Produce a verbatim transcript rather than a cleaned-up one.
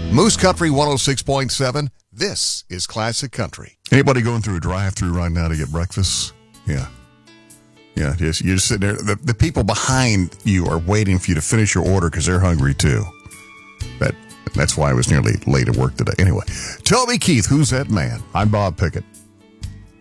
Moose Country one oh six point seven. This is Classic Country. Anybody going through a drive-through right now to get breakfast? Yeah. Yeah, just, you're just sitting there. The, the people behind you are waiting for you to finish your order because they're hungry too. That, that's why I was nearly late at work today. Anyway, tell me, Keith, who's that man? I'm Bob Pickett.